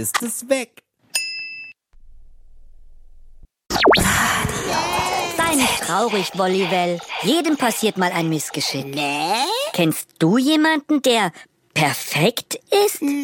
ist es weg. Sei nicht traurig, Wollywell. Jedem passiert mal ein Missgeschick. Nee? Kennst du jemanden, der perfekt ist?